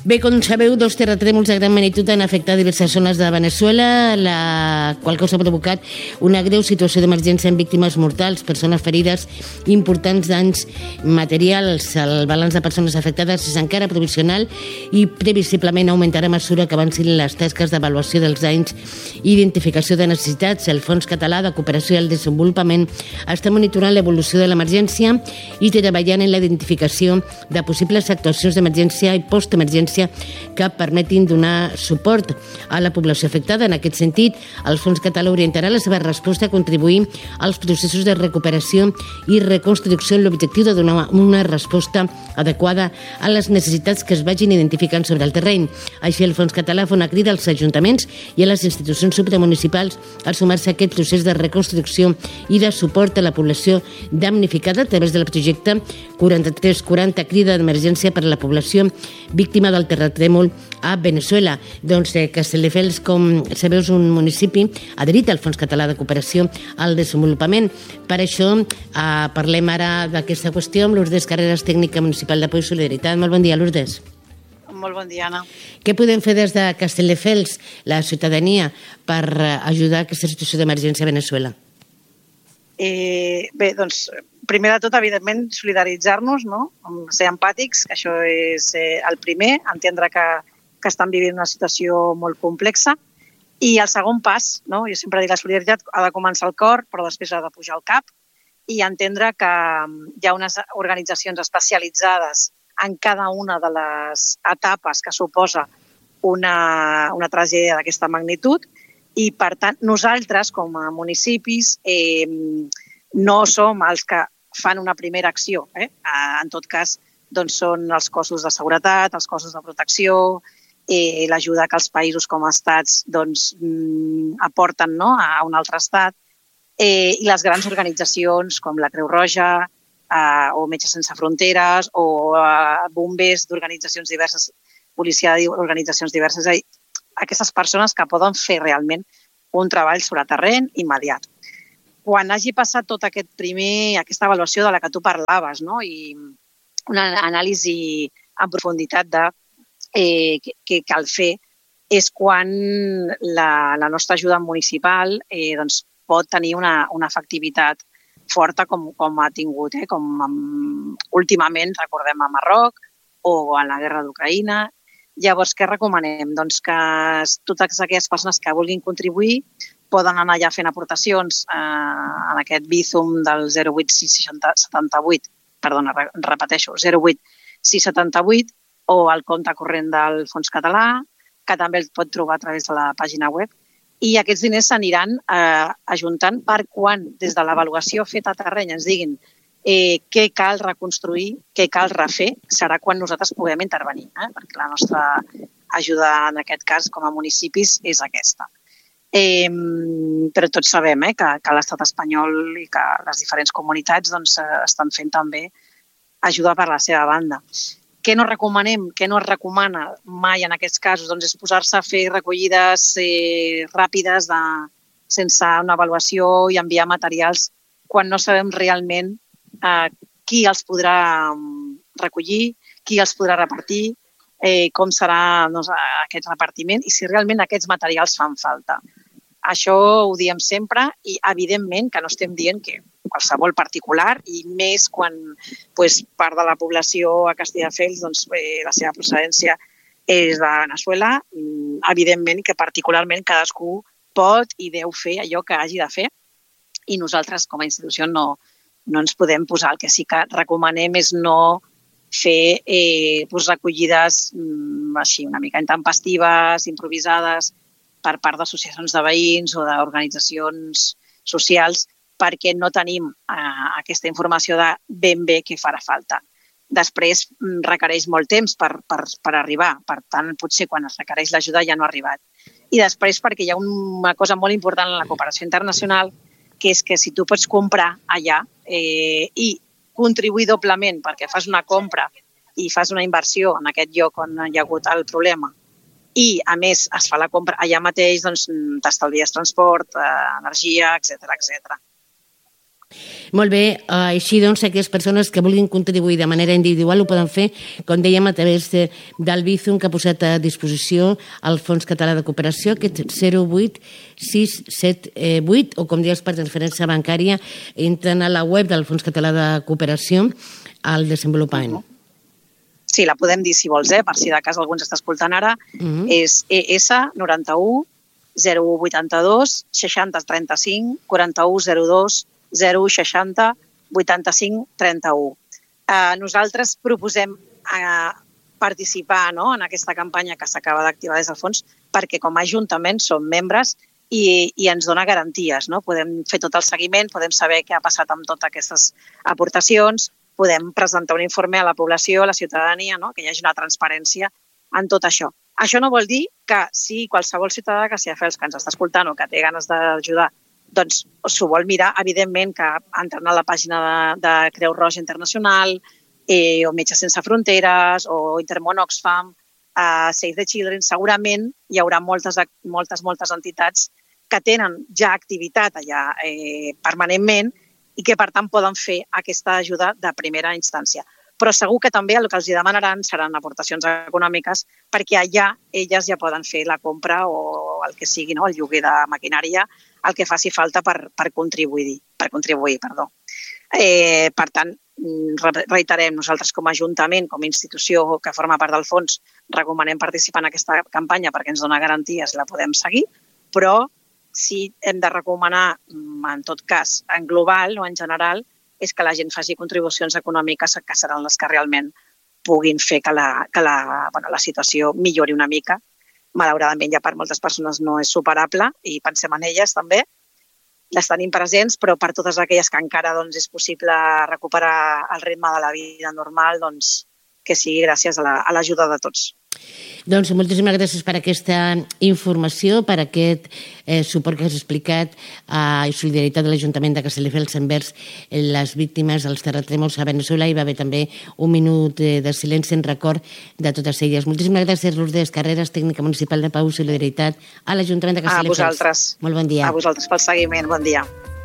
Bé, com sabeu, 2 terratrèmols de gran magnitud han afectat diverses zones de Venezuela, la qual cosa ha provocat una greu situació d'emergència amb víctimes mortals, persones ferides, importants danys materials. El balanç de persones afectades és encara provisional i previsiblement augmentarà a mesura que avancin les tasques d'avaluació dels danys i identificació de necessitats. El Fons Català de Cooperació i el Desenvolupament està monitorant l'evolució de l'emergència i treballant en la identificació de possibles actuacions d'emergència i postemergència que permetin donar suport a la població afectada. En aquest sentit, el Fons Català orientarà la seva resposta a contribuir als processos de recuperació i reconstrucció amb l'objectiu de donar una resposta adequada a les necessitats que es vagin identificant sobre el terreny. Així, el Fons Català fa una crida als ajuntaments i a les institucions supramunicipals a sumar-se a aquest procés de reconstrucció i de suport a la població damnificada a través del projecte 4340, crida d'emergència per a la població víctima del terratrèmol a Venezuela. Doncs Castelldefels, com sabeu, és un municipi adherit al Fons Català de Cooperació al Desenvolupament. Per això parlem ara d'aquesta qüestió amb Lourdes Carreras, tècnica municipal d'Apoyo i Solidaritat. Molt bon dia, Lourdes. Molt bon dia, Anna. Què podem fer des de Castelldefels, la ciutadania, per ajudar a aquesta situació d'emergència a Venezuela? Bé, doncs, primer de tot, evidentment, solidaritzar-nos, no? Ser empàtics, que això és el primer, entendre que estan vivint una situació molt complexa. I el segon pas, no? Jo sempre dic, la solidaritat ha de començar al cor, però després ha de pujar al cap, i entendre que hi ha unes organitzacions especialitzades en cada una de les etapes que suposa una tragèdia d'aquesta magnitud, i, per tant, nosaltres, com a municipis, no som els que fan una primera acció. En tot cas, doncs, són els cossos de seguretat, els cossos de protecció, l'ajuda que els països com a estats doncs, aporten, no?, a un altre estat, i les grans organitzacions com la Creu Roja, o Metges Sense Fronteres, o bombers d'organitzacions diverses, policia d'organitzacions diverses, aquestes persones que poden fer realment un treball sobre terreny immediat. Quan hagi passat tot aquesta avaluació de la que tu parlaves, no?, i una anàlisi en profunditat de què cal fer, és quan la nostra ajuda municipal doncs, pot tenir una efectivitat forta com ha tingut, com últimament recordem a Marroc o a la guerra d'Ucraïna. Llavors, què recomanem? Doncs que totes aquelles persones que vulguin contribuir poden anar ja fent aportacions en aquest Bizum del 08678, perdona, repeteixo, 08678, o el compte corrent del Fons Català, que també el pot trobar a través de la pàgina web. I aquests diners s'aniran ajuntant per quan, des de l'avaluació feta a terreny, ens diguin què cal reconstruir, què cal refer, serà quan nosaltres puguem intervenir, perquè la nostra ajuda, en aquest cas, com a municipis, és aquesta. Però tots sabem que l'estat espanyol i que les diferents comunitats estan fent també ajuda per la seva banda. Què no recomanem, què no es recomana mai en aquests casos? Doncs és posar-se a fer recollides ràpides sense una avaluació i enviar materials quan no sabem realment qui els podrà recollir, qui els podrà repartir, com serà aquest repartiment i si realment aquests materials fan falta. Això ho diem sempre i, evidentment, que no estem dient que qualsevol particular i més quan part de la població a Castelldefels, la seva procedència és de Venezuela, evidentment que particularment cadascú pot i deu fer allò que hagi de fer i nosaltres com a institució no ens podem posar. El que sí que recomanem és no fer recollides així una mica intempestives, improvisades, per part d'associacions de veïns o d'organitzacions socials perquè no tenim aquesta informació de ben bé què farà falta. Després requereix molt temps per arribar, per tant, potser quan es requereix l'ajuda ja no ha arribat. I després perquè hi ha una cosa molt important en la cooperació internacional, que és que si tu pots comprar allà i contribuir doblement perquè fas una compra i fas una inversió en aquest lloc on hi ha hagut el problema, i, a més, es fa la compra allà mateix, doncs t'estalvies transport, energia, etc. Molt bé, així doncs aquelles persones que vulguin contribuir de manera individual ho poden fer, com dèiem, a través del Bizum que ha posat a disposició el Fons Català de Cooperació, aquest 08678, o com deies per transferència bancària, entren a la web del Fons Català de Cooperació al desenvolupament. Sí, la podem dir si vols, per si de cas algú ens està escoltant ara. És ES 91 082 60 35 41 02 060 85 31. Nosaltres proposem participar en aquesta campanya que s'acaba d'activar des del fons perquè com a Ajuntament som membres i ens dona garanties. Podem fer tot el seguiment, podem saber què ha passat amb totes aquestes aportacions, podem presentar un informe a la població, a la ciutadania, que hi hagi una transparència en tot això. Això no vol dir que si qualsevol ciutadà que s'hi ha fet els que ens està escoltant o que té ganes d'ajudar, doncs s'ho vol mirar, evidentment que entrant a la pàgina de Creu Roja Internacional o Metges Sense Fronteres o Intermón Oxfam, Save the Children, segurament hi haurà moltes entitats que tenen ja activitat allà permanentment i que, per tant, poden fer aquesta ajuda de primera instància. Però segur que també el que els demanaran seran aportacions econòmiques perquè allà elles ja poden fer la compra o el que sigui, el lloguer de maquinària, el que faci falta per contribuir. Per tant, reiterem, nosaltres com a Ajuntament, com a institució que forma part del fons, recomanem participar en aquesta campanya perquè ens dona garanties i la podem seguir, però si hem de recomanar, en tot cas, en global o en general, és que la gent faci contribucions econòmiques que seran les que realment puguin fer que la situació millori una mica. Malauradament, ja per moltes persones no és superable i pensem en elles també. Les tenim presents, però per totes aquelles que encara és possible recuperar el ritme de la vida normal, que sigui gràcies a l'ajuda de tots. Doncs moltíssimes gràcies per aquesta informació, per aquest suport que has explicat i solidaritat de l'Ajuntament de Castelldefels envers les víctimes dels terratrèmols a Veneçuela. Hi va haver també un minut de silenci en record de totes elles. Moltíssimes gràcies, Lourdes Carreras, tècnica municipal de Pau i Solidaritat a l'Ajuntament de Castelldefels. A vosaltres. Molt bon dia. A vosaltres pel seguiment. Bon dia.